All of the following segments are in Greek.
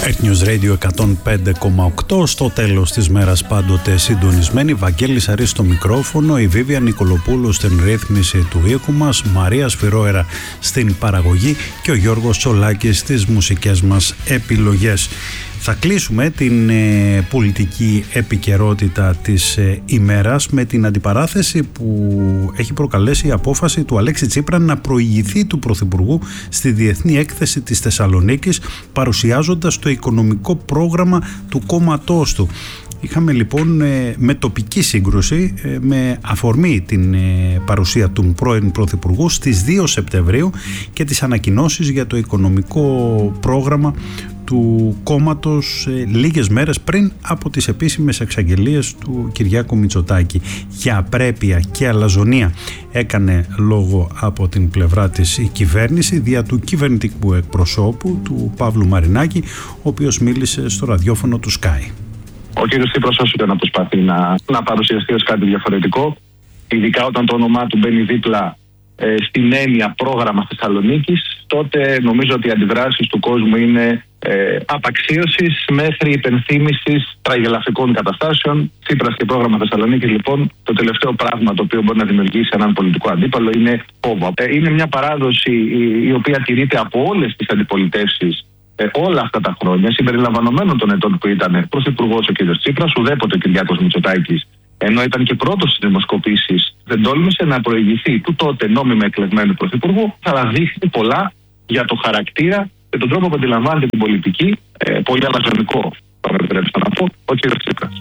Earth News Radio 105,8. Στο τέλος της μέρας πάντοτε συντονισμένοι. Βαγγέλης Αρής στο μικρόφωνο, η Βίβια Νικολοπούλου στην ρύθμιση του ήχου μας, Μαρία Σφυρόερα στην παραγωγή και ο Γιώργος Τσολάκης στις μουσικές μας επιλογές. Θα κλείσουμε την πολιτική επικαιρότητα της ημέρας με την αντιπαράθεση που έχει προκαλέσει η απόφαση του Αλέξη Τσίπρα να προηγηθεί του Πρωθυπουργού στη Διεθνή Έκθεση της Θεσσαλονίκης, παρουσιάζοντας το οικονομικό πρόγραμμα του κόμματός του. Είχαμε λοιπόν με τοπική σύγκρουση με αφορμή την παρουσία του πρώην Πρωθυπουργού στις 2 Σεπτεμβρίου και τις ανακοινώσεις για το οικονομικό πρόγραμμα του κόμματος λίγες μέρες πριν από τις επίσημες εξαγγελίες του Κυριάκου Μητσοτάκη. Για απρέπεια και αλαζονία έκανε λόγο από την πλευρά της η κυβέρνηση δια του κυβερνητικού εκπροσώπου του Παύλου Μαρινάκη, ο οποίος μίλησε στο ραδιόφωνο του Sky. Ο κ. Τσίπρας όσο και να προσπαθεί να παρουσιαστεί ως κάτι διαφορετικό, ειδικά όταν το όνομά του μπαίνει δίπλα στην έννοια πρόγραμμα Θεσσαλονίκης, τότε νομίζω ότι οι αντιδράσεις του κόσμου είναι απαξίωσης μέχρι υπενθύμησης τραγελαφικών καταστάσεων. Τσίπρας και πρόγραμμα Θεσσαλονίκης, λοιπόν, το τελευταίο πράγμα το οποίο μπορεί να δημιουργήσει έναν πολιτικό αντίπαλο είναι φόβο. Είναι μια παράδοση η οποία τηρείται από όλες τις αντιπολιτεύσεις όλα αυτά τα χρόνια, συμπεριλαμβανομένων των ετών που ήταν πρωθυπουργός ο κ. Τσίπρας. Ουδέποτε ο Κυριάκος Μητσοτάκης, ενώ ήταν και πρώτος στις δημοσκοπήσεις, δεν τόλμησε να προηγηθεί του τότε νόμιμα εκλεγμένου πρωθυπουργού. Θα δείχνει πολλά για το χαρακτήρα και τον τρόπο που αντιλαμβάνεται την πολιτική, πολύ αλαζονικό, θα με επιτρέψετε να πω, ο κ. Τσίπρας.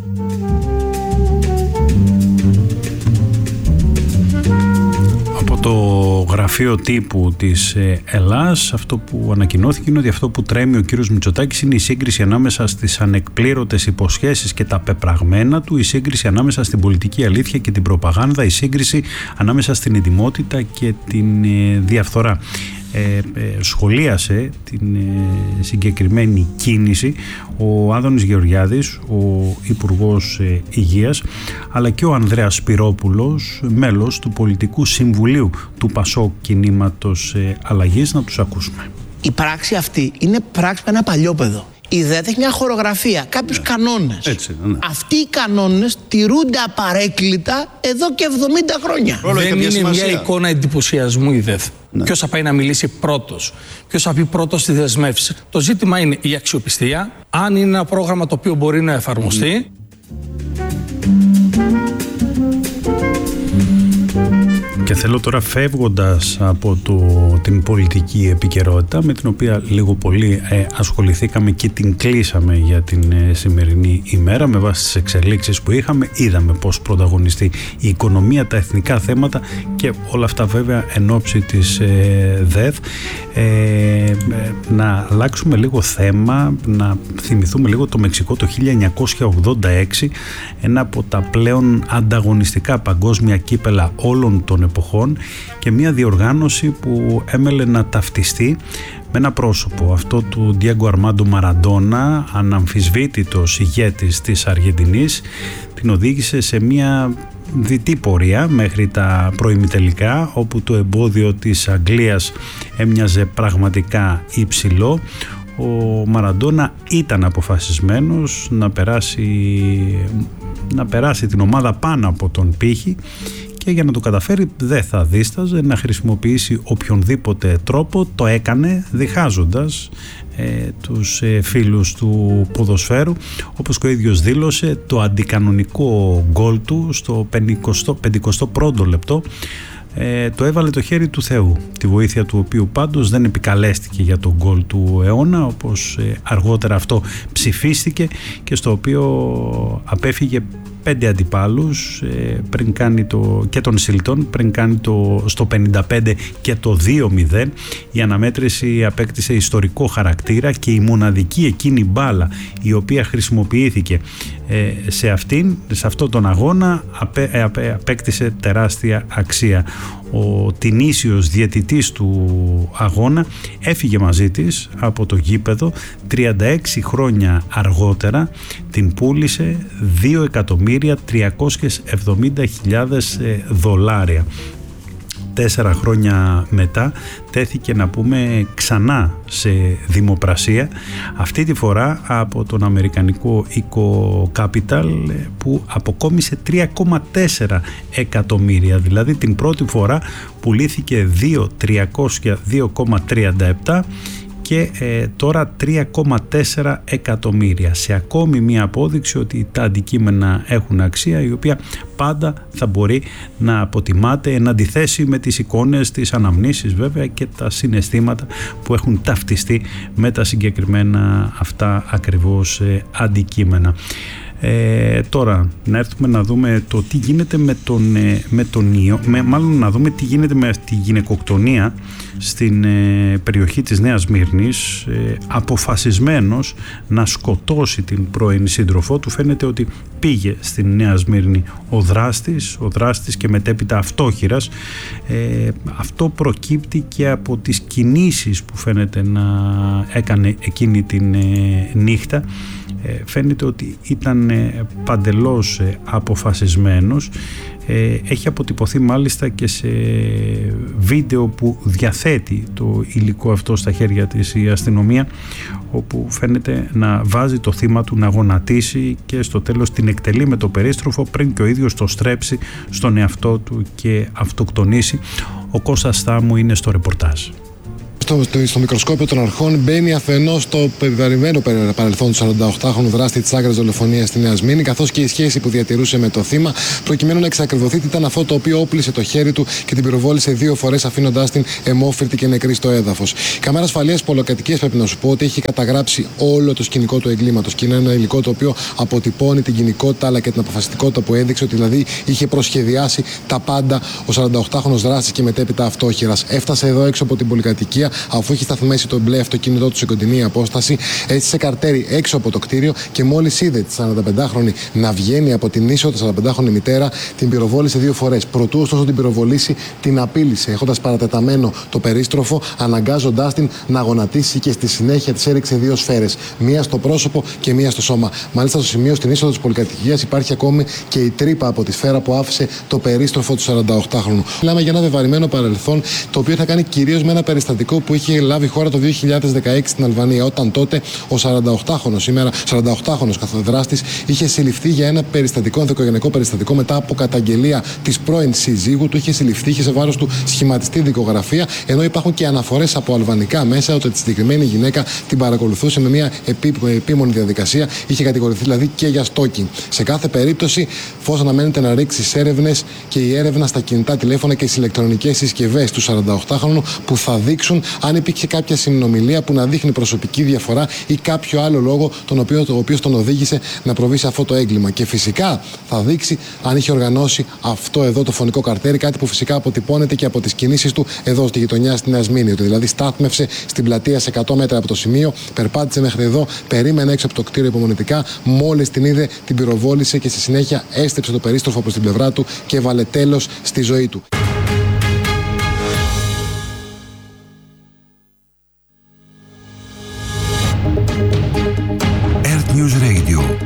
Από το γραφείο τύπου της Ελλάς, αυτό που ανακοινώθηκε είναι ότι αυτό που τρέμει ο κύριος Μητσοτάκης είναι η σύγκριση ανάμεσα στις ανεκπλήρωτες υποσχέσεις και τα πεπραγμένα του, η σύγκριση ανάμεσα στην πολιτική αλήθεια και την προπαγάνδα, η σύγκριση ανάμεσα στην ετοιμότητα και την διαφθορά. Σχολίασε την συγκεκριμένη κίνηση ο Άδωνης Γεωργιάδης, ο Υπουργός Υγείας, αλλά και ο Ανδρέας Σπυρόπουλος, μέλος του Πολιτικού Συμβουλίου του Πασόκ Κινήματος Αλλαγής. Να τους ακούσουμε. Η πράξη αυτή είναι πράξη με ένα παλιόπαιδο. Η ΔΕΘ έχει μια χορογραφία, κάποιους κανόνες. Έτσι, ναι. Αυτοί οι κανόνες τηρούνται απαρέκκλητα εδώ και 70 χρόνια. Δεν είναι μια εικόνα εντυπωσιασμού η ΔΕΘ. Ναι. Ποιος θα πάει να μιλήσει πρώτος, ποιος θα πει πρώτος στη δεσμεύση. Το ζήτημα είναι η αξιοπιστία, αν είναι ένα πρόγραμμα το οποίο μπορεί να εφαρμοστεί. Και θέλω τώρα, φεύγοντας από την πολιτική επικαιρότητα με την οποία λίγο πολύ ασχοληθήκαμε και την κλείσαμε για την σημερινή ημέρα, με βάση τις εξελίξεις που είχαμε, είδαμε πώς πρωταγωνιστεί η οικονομία, τα εθνικά θέματα και όλα αυτά βέβαια εν ώψη της ΔΕΘ. Να αλλάξουμε λίγο θέμα, να θυμηθούμε λίγο το Μεξικό το 1986, ένα από τα πλέον ανταγωνιστικά παγκόσμια κύπελα όλων των εποχών και μια διοργάνωση που έμελε να ταυτιστεί με ένα πρόσωπο, αυτό του Ντιέγκο Αρμάντο Μαραντόνα, αναμφισβήτητος ηγέτης της Αργεντινής. Την οδήγησε σε μια διτή πορεία μέχρι τα προημιτελικά, όπου το εμπόδιο της Αγγλίας έμοιαζε πραγματικά υψηλό. Ο Μαραντόνα ήταν αποφασισμένος να περάσει την ομάδα πάνω από τον πύχη και για να το καταφέρει δεν θα δίσταζε να χρησιμοποιήσει οποιονδήποτε τρόπο. Το έκανε διχάζοντας τους φίλους του ποδοσφαίρου, όπως και ο ίδιος δήλωσε. Το αντικανονικό γκολ του στο 51ο λεπτό το έβαλε το χέρι του Θεού, τη βοήθεια του οποίου πάντως δεν επικαλέστηκε για τον γκολ του αιώνα, όπως αργότερα αυτό ψηφίστηκε και στο οποίο απέφυγε 5 αντιπάλους πριν κάνει και των Σιλτών πριν κάνει στο 55 και το 2-0. Η αναμέτρηση απέκτησε ιστορικό χαρακτήρα και η μοναδική εκείνη μπάλα η οποία χρησιμοποιήθηκε σε αυτόν τον αγώνα απέκτησε τεράστια αξία. Ο τινήσιος διαιτητής του αγώνα έφυγε μαζί της από το γήπεδο. 36 χρόνια αργότερα την πούλησε $2.370.000. 4 χρόνια μετά τέθηκε, να πούμε, ξανά σε δημοπρασία, αυτή τη φορά από τον αμερικανικό οίκο Capital, που αποκόμισε 3,4 εκατομμύρια. Δηλαδή την πρώτη φορά πουλήθηκε 2.302,37 και τώρα 3,4 εκατομμύρια, σε ακόμη μία απόδειξη ότι τα αντικείμενα έχουν αξία, η οποία πάντα θα μπορεί να αποτιμάται εν αντιθέσει με τις εικόνες, τις αναμνήσεις βέβαια και τα συναισθήματα που έχουν ταυτιστεί με τα συγκεκριμένα αυτά ακριβώς αντικείμενα. Τώρα να έρθουμε να δούμε το τι γίνεται με τον ιό, μάλλον να δούμε τι γίνεται με τη γυναικοκτονία στην περιοχή της Νέας Σμύρνης. Αποφασισμένος να σκοτώσει την πρώην σύντροφό του, φαίνεται ότι πήγε στην Νέα Σμύρνη ο δράστης και μετέπειτα αυτόχειρας. Αυτό προκύπτει και από τις κινήσεις που φαίνεται να έκανε εκείνη την νύχτα. Φαίνεται ότι ήταν παντελώς αποφασισμένος. Έχει αποτυπωθεί μάλιστα και σε βίντεο που διαθέτει το υλικό αυτό στα χέρια της η αστυνομία, όπου φαίνεται να βάζει το θύμα του να γονατίσει και στο τέλος την εκτελεί με το περίστροφο πριν και ο ίδιος το στρέψει στον εαυτό του και αυτοκτονήσει. Ο Κώστας Στάμου είναι στο ρεπορτάζ. Στο μικροσκόπιο των αρχών μπαίνει αφενός το περιβαλλημένο παρελθόν του 48χρονου δράστη της άγριας δολοφονίας στη Νέα Σμύρνη, καθώς και η σχέση που διατηρούσε με το θύμα, προκειμένου να εξακριβωθεί τι ήταν αυτό το οποίο όπλησε το χέρι του και την πυροβόλησε 2 φορές, αφήνοντάς την αιμόφυρτη και νεκρή στο έδαφος. Η κάμερα ασφαλείας πολυκατοικίας, πρέπει να σου πω, ότι έχει καταγράψει όλο το σκηνικό του εγκλήματος και είναι ένα υλικό το οποίο αποτυπώνει την κοινικότητα αλλά και την αποφασιστικότητα που έδειξε, ότι δηλαδή είχε προσχεδιάσει τα πάντα ο 48χρονος δράστης και μετέπειτα αυτόχειρας. Έφτασε εδώ έξω από την πολυκατοικία, αφού έχει σταθμίσει το μπλε αυτοκίνητό του σε κοντινή απόσταση, έτσι σε καρτέρι έξω από το κτίριο και μόλις είδε τη 45χρονη να βγαίνει από την είσοδο, τη 45χρονη μητέρα, την πυροβόλησε 2 φορές. Προτού ωστόσο την πυροβολήσει, την απείλησε, έχοντας παρατεταμένο το περίστροφο, αναγκάζοντάς την να γονατίσει και στη συνέχεια της έριξε 2 σφαίρες. Μία στο πρόσωπο και μία στο σώμα. Μάλιστα, στο σημείο στην είσοδο της πολυκατοικίας υπάρχει ακόμη και η τρύπα από τη σφαίρα που άφησε το περίστροφο του 48χρονου. Μιλάμε για ένα βεβαρημένο παρελθόν, το οποίο θα κάνει κυρίως με ένα περιστατικό που είχε λάβει χώρα το 2016 στην Αλβανία, όταν τότε ο 48χρονος καθοδράστης είχε συλληφθεί για ένα περιστατικό, ενδοοικογενειακό περιστατικό, μετά από καταγγελία της πρώην σύζυγου του. Είχε συλληφθεί, είχε σε βάρος του σχηματιστεί δικογραφία, ενώ υπάρχουν και αναφορές από αλβανικά μέσα ότι τη συγκεκριμένη γυναίκα την παρακολουθούσε με μια επίμονη διαδικασία, είχε κατηγορηθεί δηλαδή και για stalking. Σε κάθε περίπτωση, φως αναμένεται να ρίξει έρευνες και η έρευνα στα κινητά τηλέφωνα και στις ηλεκτρονικές συσκευές του 48χρονου, που θα δείξουν αν υπήρχε κάποια συνομιλία που να δείχνει προσωπική διαφορά ή κάποιο άλλο λόγο ο οποίος τον οδήγησε να προβεί σε αυτό το έγκλημα. Και φυσικά θα δείξει αν είχε οργανώσει αυτό εδώ το φωνικό καρτέρι, κάτι που φυσικά αποτυπώνεται και από τις κινήσεις του εδώ στη γειτονιά στη Νέα Σμύρνη. Ότι δηλαδή στάθμευσε στην πλατεία σε 100 μέτρα από το σημείο, περπάτησε μέχρι εδώ, περίμενε έξω από το κτίριο υπομονετικά, μόλις την είδε, την πυροβόλησε και στη συνέχεια έστρεψε το περίστροφο προς την πλευρά του και έβαλε τέλος στη ζωή του.